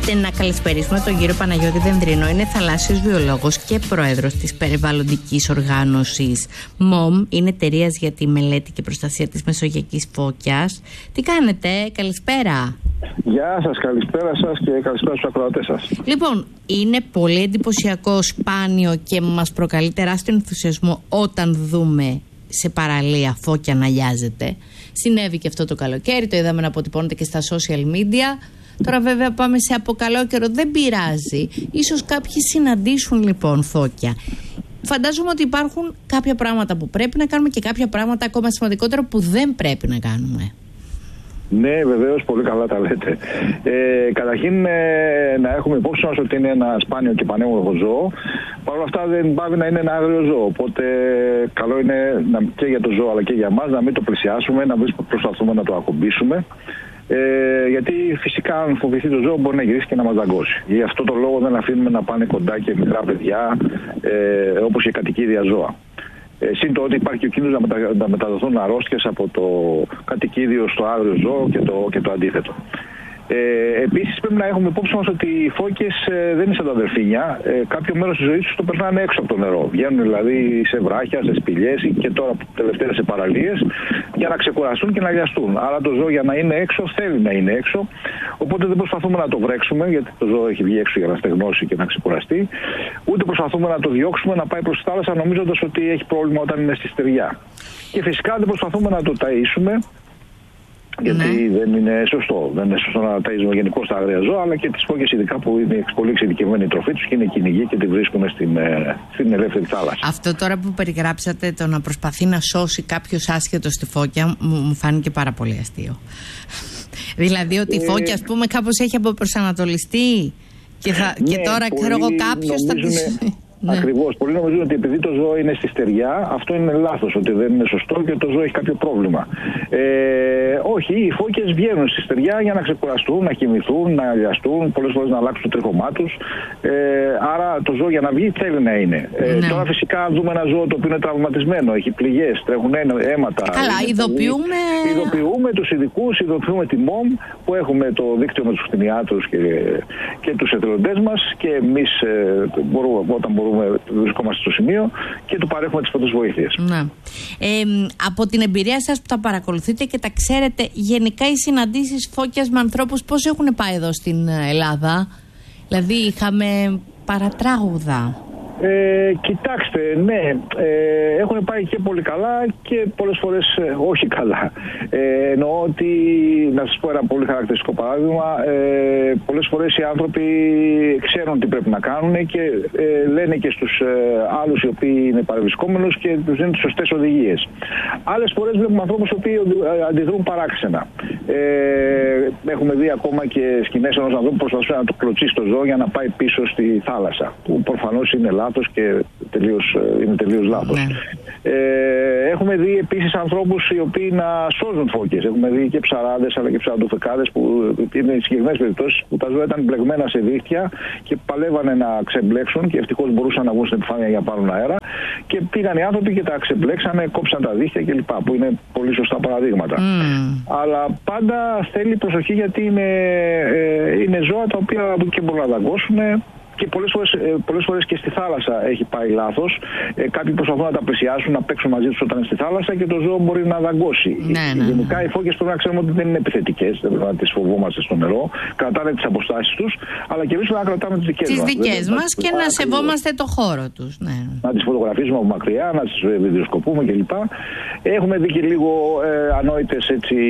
Να καλησπερίσουμε τον κύριο Παναγιώτη Δενδρινό. Είναι θαλάσσιος βιολόγος και πρόεδρος της περιβαλλοντικής οργάνωσης MOM. Είναι εταιρείας για τη μελέτη και προστασία της μεσογειακής φώκιας. Τι κάνετε, καλησπέρα. Γεια σας, καλησπέρα σας και καλησπέρα στους ακροατές σας. Λοιπόν, είναι πολύ εντυπωσιακό, σπάνιο και μας προκαλεί τεράστιο ενθουσιασμό όταν δούμε σε παραλία φώκια να λιάζεται. Συνέβη και αυτό το καλοκαίρι, το είδαμε να αποτυπώνεται και στα social media. Τώρα βέβαια πάμε σε από καλό καιρό, δεν πειράζει. Ίσως κάποιοι συναντήσουν λοιπόν φώκια. Φαντάζομαι ότι υπάρχουν κάποια πράγματα που πρέπει να κάνουμε και κάποια πράγματα ακόμα σημαντικότερα που δεν πρέπει να κάνουμε. Ναι, βεβαίως, πολύ καλά τα λέτε. Καταρχήν να έχουμε υπόψη μας ότι είναι ένα σπάνιο και πανέμορφο ζώο. Παρ' όλα αυτά δεν πάβει να είναι ένα άγριο ζώο. Οπότε καλό είναι και για το ζώο αλλά και για εμάς να μην το πλησιάσουμε, να μην προσπαθούμε να το ακουμπήσουμε. Γιατί φυσικά αν φοβηθεί το ζώο μπορεί να γυρίσει και να μας δαγκώσει. Γι' αυτό το λόγο δεν αφήνουμε να πάνε κοντά και μικρά παιδιά όπως και κατοικίδια ζώα. Συν το ότι υπάρχει ο κίνδυνος να μεταδοθούν αρρώστιες από το κατοικίδιο στο άγριο ζώο και το αντίθετο. Επίσης πρέπει να έχουμε υπόψη μας ότι οι φώκες δεν είναι σαν τα δελφίνια. Κάποιο μέρος της ζωής τους το περνάνε έξω από το νερό. Βγαίνουν δηλαδή σε βράχια, σε σπηλιές και τώρα τελευταία σε παραλίες για να ξεκουραστούν και να λιαστούν. Άρα το ζώο για να είναι έξω θέλει να είναι έξω. Οπότε δεν προσπαθούμε να το βρέξουμε, γιατί το ζώο έχει βγει έξω για να στεγνώσει και να ξεκουραστεί. Ούτε προσπαθούμε να το διώξουμε να πάει προς τη θάλασσα νομίζοντας ότι έχει πρόβλημα όταν είναι στη στεριά. Και φυσικά δεν προσπαθούμε να το ταΐσουμε. Γιατί δεν είναι σωστό. Δεν είναι σωστό να ταΐζουμε γενικώς τα άγρια ζώα, αλλά και τις φώκες ειδικά που είναι πολύ εξειδικευμένη η τροφή τους και είναι κυνηγοί και τη βρίσκουμε στην ελεύθερη θάλασσα. Αυτό τώρα που περιγράψατε, το να προσπαθεί να σώσει κάποιος άσχετος τη φώκια, μου φάνηκε πάρα πολύ αστείο. Δηλαδή ότι η φώκια, ας πούμε, κάπως έχει αποπροσανατολιστεί και τώρα ξέρω εγώ κάποιος θα της... Ναι. Ακριβώς. Πολλοί νομίζουν ότι επειδή το ζώο είναι στη στεριά, αυτό είναι λάθος, ότι δεν είναι σωστό και το ζώο έχει κάποιο πρόβλημα. Όχι, οι φώκες βγαίνουν στη στεριά για να ξεκουραστούν, να κοιμηθούν, να λιαστούν, πολλές φορές να αλλάξουν το τρίχωμά τους. Άρα το ζώο για να βγει θέλει να είναι. Ναι. Τώρα φυσικά δούμε ένα ζώο το οποίο είναι τραυματισμένο, έχει πληγές, τρέχουν αίματα. Καλά, ειδοποιούμε τους ειδικούς, ειδοποιούμε τη MOM που έχουμε το δίκτυο με τους κτηνιάτρους και τους εθελοντές μας και εμείς όταν μπορούμε βρισκόμαστε στο σημείο και του παρέχουμε τις πρώτες βοήθειες. Ναι. Από την εμπειρία σας που τα παρακολουθείτε και τα ξέρετε, γενικά οι συναντήσεις φώκιας με ανθρώπους πώς έχουν πάει εδώ στην Ελλάδα? Δηλαδή είχαμε παρατράγουδα. Κοιτάξτε, ναι, έχουν πάει και πολύ καλά και πολλές φορές όχι καλά. Εννοώ ότι, να σας πω ένα πολύ χαρακτηριστικό παράδειγμα, πολλές φορές οι άνθρωποι ξέρουν τι πρέπει να κάνουν και λένε και στους άλλους οι οποίοι είναι παρευρισκόμενους και τους δίνουν τις σωστές οδηγίες. Άλλες φορές βλέπουμε ανθρώπους οι οποίοι αντιδρούν παράξενα. Έχουμε δει ακόμα και σκηνές ενός ανθρώπου που προσπαθούσε να το κλωτσίσει το ζώο για να πάει πίσω στη θάλασσα, που προφανώς είναι λάθος και είναι τελείως λάθος. Ναι. Έχουμε δει επίσης ανθρώπους οι οποίοι να σώζουν φώκες. Έχουμε δει και ψαράδες αλλά και ψαραντοφεκάδες που είναι συγκεκριμένες περιπτώσεις που τα ζώα ήταν μπλεγμένα σε δίχτυα και παλεύανε να ξεμπλέξουν και ευτυχώς μπορούσαν να βγουν στην επιφάνεια για να πάρουν αέρα και πήγαν οι άνθρωποι και τα ξεμπλέξανε, κόψαν τα δίχτυα κλπ. Που είναι πολύ σωστά παραδείγματα. Αλλά πάντα θέλει προσοχή γιατί είναι ζώα τα οποία και μπορούν να δαγκώσουν. Και πολλές φορές και στη θάλασσα έχει πάει λάθος. Κάποιοι προσπαθούν να τα πλησιάσουν, να παίξουν μαζί τους όταν είναι στη θάλασσα και το ζώο μπορεί να δαγκώσει. Ναι. Γενικά οι φώκες πρέπει να ξέρουμε ότι δεν είναι επιθετικές, δεν πρέπει να τις φοβόμαστε στο νερό. Κρατάνε τις αποστάσεις τους, αλλά και εμείς πρέπει να κρατάμε τις δικές μας. Τις δικές μας και να σεβόμαστε το χώρο τους. Ναι. Να τις φωτογραφίζουμε από μακριά, να τις βιντεοσκοπούμε κλπ. Έχουμε δει και λίγο ανόητες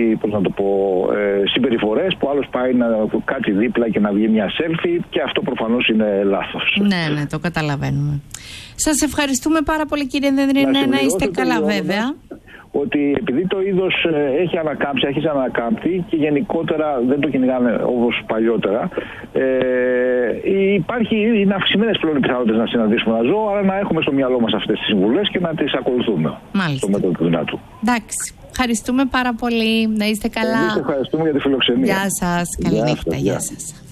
συμπεριφορές που άλλος πάει να κάτσει δίπλα και να βγει μια selfie και αυτό προφανώς είναι λάθος. Ναι, το καταλαβαίνουμε. Σας ευχαριστούμε πάρα πολύ κύριε Δενδρινό, να είστε καλά βέβαια. Ότι επειδή το είδος έχει ανακάμψει, αρχίζει να ανακάμπτει και γενικότερα δεν το κυνηγάνε όπως παλιότερα, είναι αυξημένες πλέον οι πιθανότητες να συναντήσουμε ένα ζώο, άρα να έχουμε στο μυαλό μας αυτές τις συμβουλές και να τις ακολουθούμε. Μάλιστα. Στο μέτρο του δυνατού. Εντάξει. Ευχαριστούμε πάρα πολύ. Να είστε καλά. Εμείς ευχαριστούμε για τη φιλοξενία. Γεια σας. Καλή νύχτα. Γεια σας.